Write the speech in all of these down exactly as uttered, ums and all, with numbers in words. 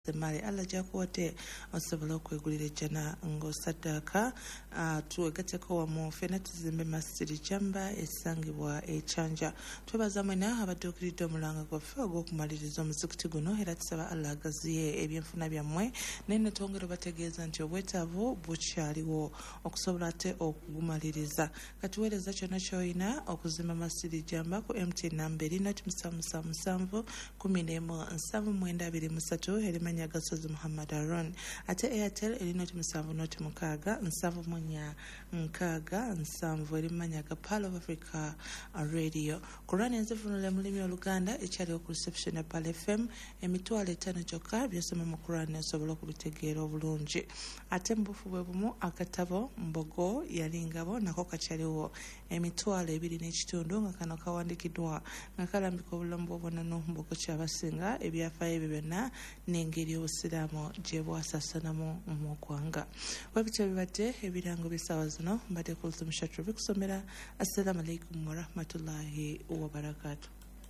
Mali alla jakuwate osobola okwegulira ejjana ng'osaddaka twegatteko wamu ffenna tuzimbe masjidi Jamba esangibwa e Chanja. Twebaza mwena abadde okiridde omulanga gwaffe ogw'okumaliriza omuzikiti guno era tusaba Allah agaziye ebyenfuna byammwe naye ne twongera bategeeza nti obwetaavu bukyaliwo okusobola ate okugumaliriza. Katuweereza kyonna ky'olina okuzimba masjidi Jamba ku M T N namba eri noti musanvu musanvu musanvu kumi n'emu nsanvu mwenda abiri musatu erima Gasozi Muhammad Aron ate Airtel eri noti musanvu noti mukaaga nsanvu munya nkaaga nsanvu eri manyaga Pearl of Africa Radio kurani enzifunule mulimi oluganda ekyali ku reception ya Pearl F M emitwalo etaano kyokka byosoma mu Kurani osobola okubitegeera obulungi ate mbufu bwe bumu akatabo mbogo yalingabo nako kakyaliwo emitwalo ebiri n'ekitundu nga kano kawandikiddwa nga kalambika obulamu bw'obwana n'ombogo kyabasinga ebyafaayo ebyo byonna n'engeri obusiraamu gye bwasasanamu mu ggwanga. Webityo bibadde ebirango by'essaawa zino mbadde Kulthum Shatru bikusomera. Assalamu alaikum warahmatullahi wabarakatuh.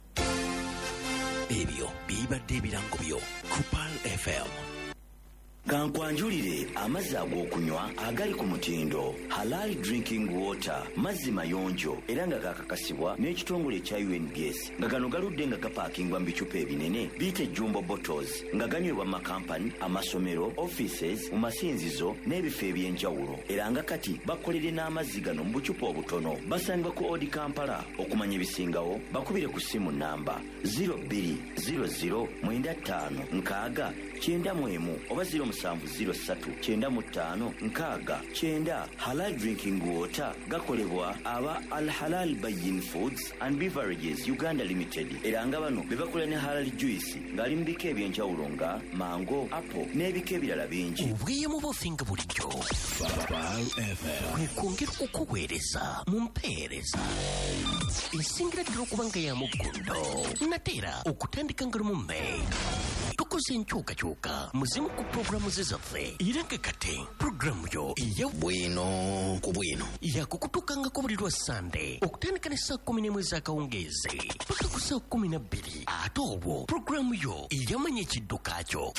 Ebyo bibadde ebirango byo ku Pearl F M. Kankwanjulire amazzi ag'okunywa agali ku mutindo Halal Drinking Water mazzi mayonjo era nga kakakasibwa n'ekitongole ekya U N G S nga gano galudde nga gapaakingwa mu bicupa ebinene biyite jumbo bottles nga ganywebwa mu makampani amasomero offices mu masinzizo n'ebifo eby'enjawulo era nga kati bakolere n'amazzi gano mu bucupa obutono basangibwa ku Odi Kampala. Okumanya ebisingawo bakubire ku simu namba zero two zero zero nine five nkaaga kyenda mu emu oba zero musanvu ziro ssatu kyenda mu ttaano nkaaga kyenda. Halal Drinking Water gakolebwa aba Al Halal Bayin Foods and Beverages Uganda Limited era nga bano be bakola ne Halal Juice ngali mu bika ebyenjawulo nga mango, apple n'ebika ebirala bingi. Obweyamo bufinga bulijjo kwekongera okukuweereza mu mpeereza esingira ddala okuba nga ya muggundo nateera okutandika nga lumu May tukoze enkyukakyuka muzimu ku programu ze zaffe era nga kate programu yo eya bwino ku bwino yakukutukangako buli lwa Sunday okutandika ne saa kumi n'emu ez'akawungeezi paka ku saa kumi na bbiri ate obwo programu yo eyamanya ekidduka kyo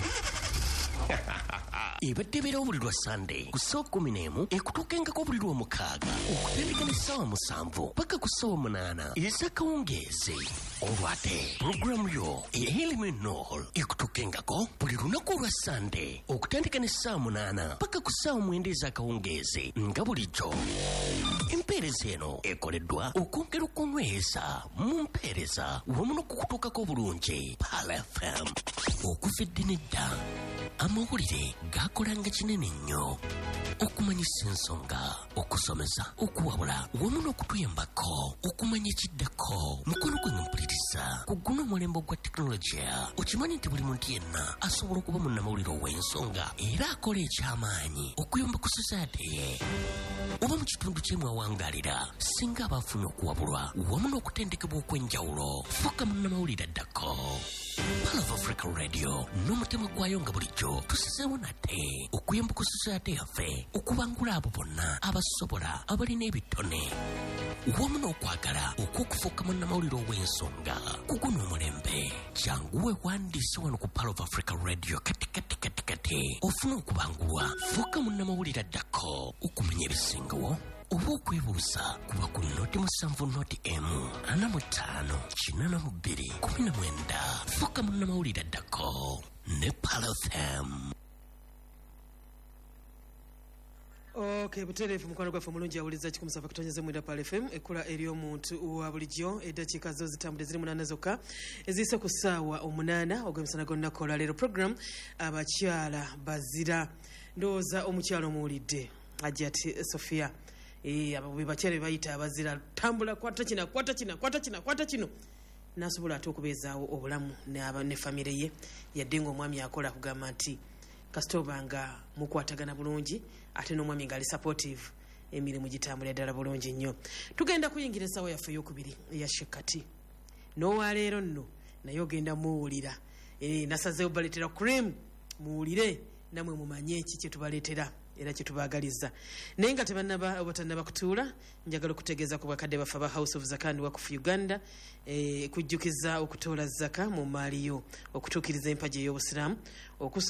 ebadde ebeerawo buli lwa Sunday ku ssaawa kumi n'emu ekutuukengako buli lwa mukaaga okutandika ne ssaawa musanvu paka ku ssaawa munaana ez'akawungeezi. Olwate programu yo ey'Elimu Enool ekutuukengako buli lunaku olwa Sunday okutandika ne ssaawa munaana paka ku ssaawa mwenda ez'akawungeezi nga bulijjo. Empeereza eno ekoleddwa okwongera okunyweza mu mpeereza wamu n'okukutuukako bulungi Pearl F M. Okuva eddini dda amawulire gakolanga kinene nnyo okumanyisa ensonga, okusomesa, okuwabula wamu n'okutuyambako okumanya ekiddako. Mukono gwe mpuliriza ku guno omulembe gwa tekinologiya okimanyi nti buli muntu yenna asobola okuba munnamawulire ow'ensonga era akola ekyamaanyi okuyamba ku society ye oba mu kitundu kye mwawangaalira singa abafunye okuwabulwa wamu n'okutendekebwa okw'enjawulo fuuka munnamawulire addako. Pearl of Africa Radio n'omutima gwayo nga bulijjo tusizeewo nate okuyamba ku society yaffe okubangula abo bonna abasobola abalina ebitone wamu n'okwagala okw'okufuuka munnamawulire ow'ensonga ku guno omulembe. Janguwe wandiise wano ku Pearl of Africa Radio kati kati kati kati ofuna okubangulwa fuuka munnamawulire addako okumanya ebisingawo oba okwebuuza kuba ku noti musanvu noti emu ana mu ttaano kinaana mu bbiri kumi na mwenda fuuka munnamawulire addako ne Pearl F M. Okay, butereefu mukwano gwaffe mulungi awuliza kikumi sava kutonyeze mwenda Pearl F M ekula eri omuntu wa bulijjo eddakiika zo zitambule ziri munaana zokka eziyise ku ssaawa omunaana ogw'emisana g'olunaku olwaleero. Program abakyala bazira ndowooza omukyala omuwulidde Hajjati Sofia eh abo be bakyala bayita abazira tambula kwata kina kwata kina kwata kina kwata kino nasobola ate okubeezaawo obulamu ne famire ye yadde ng'omwami akola kugamba nti kasitoba nga mukwatagana bulungi ate n'omwami nga ali supportive emirimu gitambula ddala bulungi nnyo. Tugenda kuyingira essaawa yaffe ey'okubiri eya Shekati n'owaleero nno naye ogenda muwulira eh nasazeewo baleetera cream muwulire namwe mumanye ki kye tubaleetera era kitubaagaliza naye nga tebannaba obatannaba kutuula njagala okutegeeza ku bakadde baffe aba House of Zaka and Waqf Uganda eh, kujjukiza okutoola zaka mu maaliyo okutuukiriza empagi ey'obusiraamu